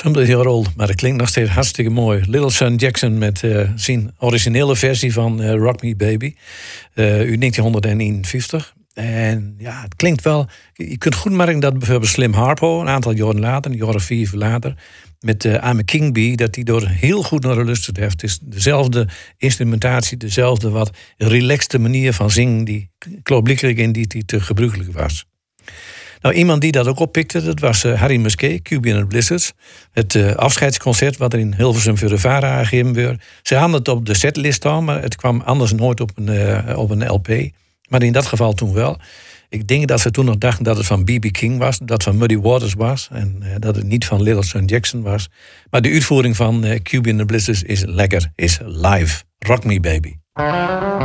20 jaar oud, maar het klinkt nog steeds hartstikke mooi. Little Son Jackson met zijn originele versie van Rock Me Baby uit 1951. En ja, het klinkt wel. Je kunt goed merken dat bijvoorbeeld Slim Harpo, een aantal jaren later, een jaar of 4 later, met I'm a King Bee, dat die door heel goed naar de luisterd heeft. Het is dezelfde instrumentatie, dezelfde wat relaxte manier van zingen, die klaarblijkelijk in die te gebruikelijk was. Nou, iemand die dat ook oppikte, dat was Harry Musquet, QB and the Blizzards. Het afscheidsconcert wat er in Hilversum voor de VARA gegeven werd. Ze hadden het op de setlist staan, maar het kwam anders nooit op een LP. Maar in dat geval toen wel. Ik denk dat ze toen nog dachten dat het van B.B. King was, dat het van Muddy Waters was en dat het niet van Little Son Jackson was. Maar de uitvoering van QB and the Blizzards is lekker, is live. Rock Me Baby.